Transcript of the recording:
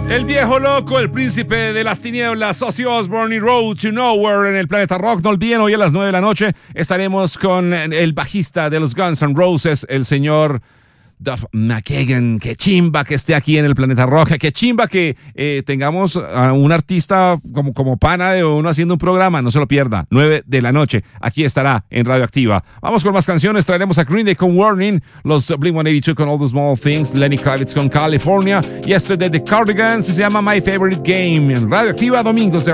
El viejo loco, el príncipe de las tinieblas, Ozzy Osbourne y Road to Nowhere en el Planeta Rock. No olviden, hoy a las 9 de la noche estaremos con el bajista de los Guns N' Roses, el señor Duff McKagan. Qué chimba que esté aquí en el Planeta Rock. Qué chimba que tengamos a un artista como pana de uno haciendo un programa. No se lo pierda. 9 de la noche. Aquí estará en Radioactiva. Vamos con más canciones. Traeremos a Green Day con Warning, los Blink-182 con All the Small Things, Lenny Kravitz con California, Yesterday The Cardigans, se llama My Favorite Game. En Radioactiva, domingos de